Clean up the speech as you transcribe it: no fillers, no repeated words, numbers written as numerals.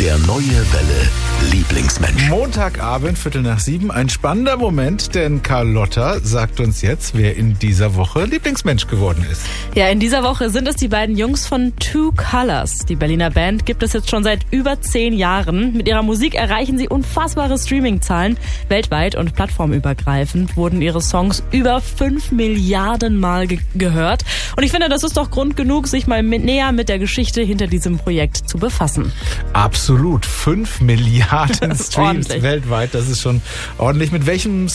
Der Neue Welle Lieblingsmensch. Montagabend, 6:45, ein spannender Moment, denn Carlotta sagt uns jetzt, wer in dieser Woche Lieblingsmensch geworden ist. Ja, in dieser Woche sind es die beiden Jungs von Two Colors. Die Berliner Band gibt es jetzt schon seit über 10 Jahren. Mit ihrer Musik erreichen sie unfassbare Streaming-Zahlen. Weltweit und plattformübergreifend wurden ihre Songs über 5 Milliarden Mal gehört. Und ich finde, das ist doch Grund genug, sich mal näher mit der Geschichte hinter diesem Projekt zu befassen. Absolut. 5 Milliarden Streams ordentlich. Weltweit, das ist schon ordentlich. Mit welchem